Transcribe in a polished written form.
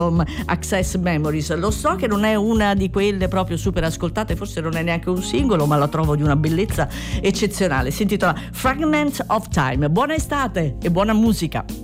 Access Memories. Lo so che non è una di quelle proprio super ascoltate, forse non è neanche un singolo, ma la trovo di una bellezza eccezionale. Si intitola Fragment of Time. Buona estate e buona musica.